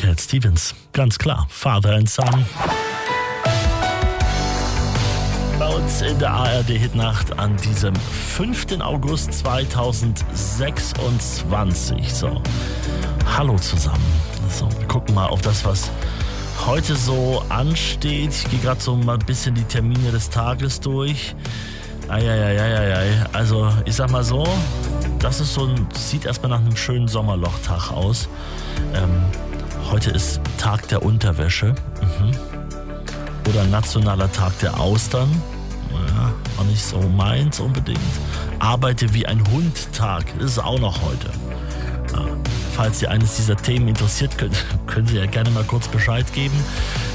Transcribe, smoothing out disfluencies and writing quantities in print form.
Cat Stevens, ganz klar, Father and Son. Bei uns in der ARD-Hitnacht an diesem 5. August 2026. So, hallo zusammen. So, wir gucken mal auf das, was heute so ansteht. Ich gehe gerade so mal ein bisschen die Termine des Tages durch. Also, ich sag mal so, das ist sieht erstmal nach einem schönen Sommerlochtag aus. Heute ist Tag der Unterwäsche. Oder Nationaler Tag der Austern. Ja, auch nicht so meins unbedingt. Arbeite wie ein Hund-Tag. Das ist auch noch heute. Ja, falls Sie eines dieser Themen interessiert, können Sie ja gerne mal kurz Bescheid geben.